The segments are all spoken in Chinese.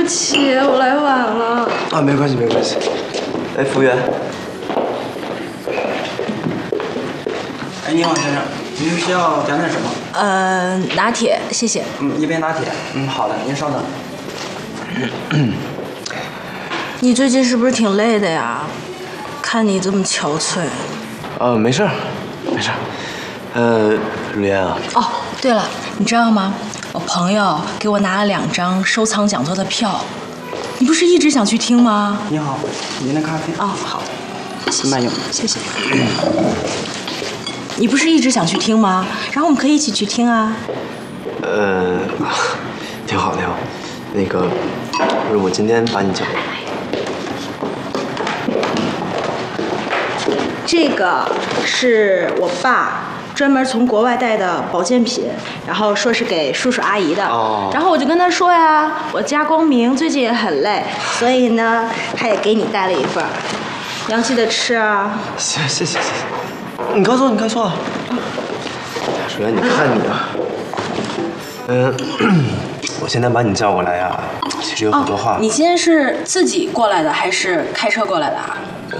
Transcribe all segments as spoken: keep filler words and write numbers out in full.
不起，我来晚了。 啊，没关系，没关系。哎，服务员。 哎，你好，先生，您需要点点什么？ 呃，拿铁，谢谢。 嗯，一杯拿铁。嗯，好的，您稍等。 你最近是不是挺累的呀？看你这么憔悴。 呃，没事儿，没事儿。呃，吕岩啊。 哦，对了，你知道吗？我朋友给我拿了两张收藏讲座的票，你不是一直想去听吗？ 你好，您的咖啡。 哦，好， 慢用， 谢谢。你不是一直想去听吗？然后我们可以一起去听啊。 呃，挺好，挺好。那个，不是我今天把你叫来。 这个是我爸专门从国外带的保健品，然后说是给叔叔阿姨的。 哦。 然后我就跟他说呀，我家光明最近也很累，所以呢，他也给你带了一份儿，你要记得吃啊。 谢谢谢谢谢谢。你快坐，你快坐。首先你看你啊，嗯，我现在把你叫过来呀，其实有很多话。 哦，你今天是自己过来的还是开车过来的啊？ 呃。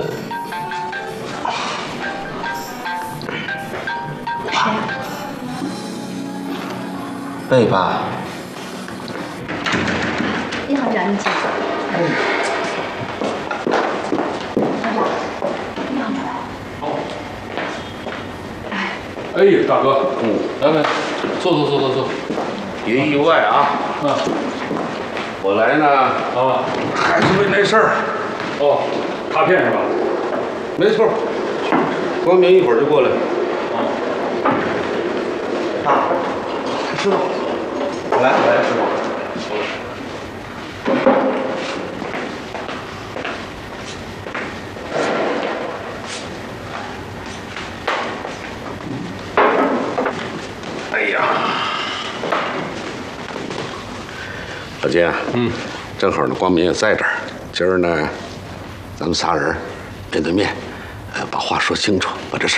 贝爸。 你好，蒋一姐。嗯。 哎，大哥，嗯，来来，坐坐坐坐坐。 别意外啊！ 啊， 我来呢， 啊， 还是为那事儿。 哦，卡片是吧？ 没错。光明一会儿就过来。 哦。 爸，师傅，来来，师傅。 哎呀，老金，嗯，正好呢，光明也在这儿。今儿呢，咱们仨人面对面，呃，把话说清楚，把这事